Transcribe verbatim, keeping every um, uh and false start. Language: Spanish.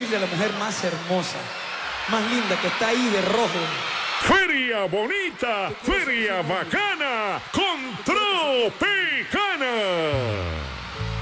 decirle a la mujer más hermosa, más linda, que está ahí de rojo. Feria bonita, feria bacana, con Tropicana.